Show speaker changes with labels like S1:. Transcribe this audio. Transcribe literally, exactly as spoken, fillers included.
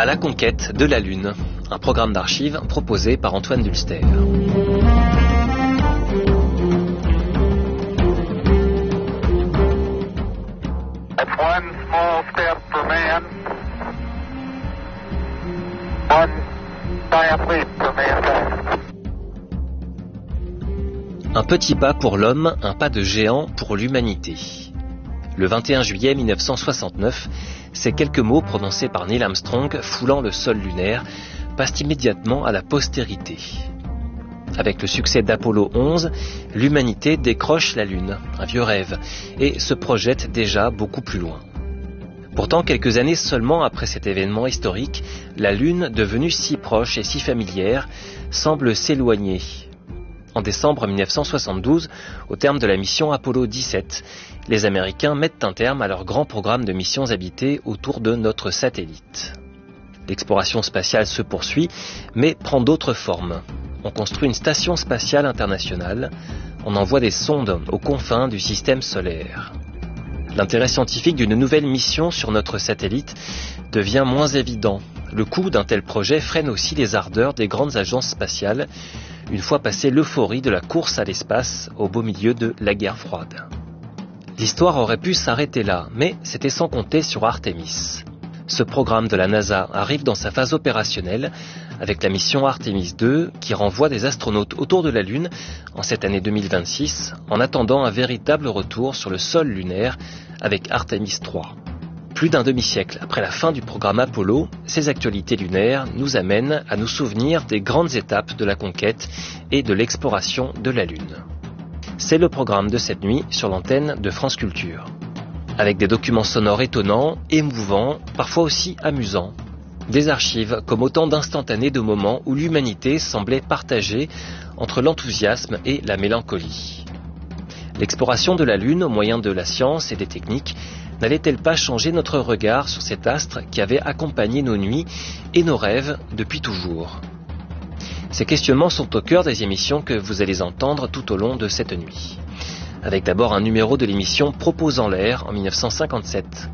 S1: À la conquête de la Lune, un programme d'archives proposé par Antoine Dulster.
S2: That's one small step for man, one giant leap for mankind.
S1: Un petit pas pour l'homme, un pas de géant pour l'humanité. Le vingt et un juillet mille neuf cent soixante-neuf, ces quelques mots prononcés par Neil Armstrong foulant le sol lunaire passent immédiatement à la postérité. Avec le succès d'Apollo onze, l'humanité décroche la Lune, un vieux rêve, et se projette déjà beaucoup plus loin. Pourtant, quelques années seulement après cet événement historique, la Lune, devenue si proche et si familière, semble s'éloigner. En décembre mille neuf cent soixante-douze, au terme de la mission Apollo dix-sept, les Américains mettent un terme à leur grand programme de missions habitées autour de notre satellite. L'exploration spatiale se poursuit, mais prend d'autres formes. On construit une station spatiale internationale, on envoie des sondes aux confins du système solaire. L'intérêt scientifique d'une nouvelle mission sur notre satellite devient moins évident. Le coût d'un tel projet freine aussi les ardeurs des grandes agences spatiales, une fois passée l'euphorie de la course à l'espace au beau milieu de la guerre froide. L'histoire aurait pu s'arrêter là, mais c'était sans compter sur Artemis. Ce programme de la NASA arrive dans sa phase opérationnelle avec la mission Artemis deux qui renvoie des astronautes autour de la Lune en cette année deux mille vingt-six en attendant un véritable retour sur le sol lunaire avec Artemis trois. Plus d'un demi-siècle après la fin du programme Apollo, ces actualités lunaires nous amènent à nous souvenir des grandes étapes de la conquête et de l'exploration de la Lune. C'est le programme de cette nuit sur l'antenne de France Culture. Avec des documents sonores étonnants, émouvants, parfois aussi amusants. Des archives comme autant d'instantanés de moments où l'humanité semblait partagée entre l'enthousiasme et la mélancolie. L'exploration de la Lune au moyen de la science et des techniques n'allait-elle pas changer notre regard sur cet astre qui avait accompagné nos nuits et nos rêves depuis toujours ? Ces questionnements sont au cœur des émissions que vous allez entendre tout au long de cette nuit. Avec d'abord un numéro de l'émission Proposant l'air en mille neuf cent cinquante-sept.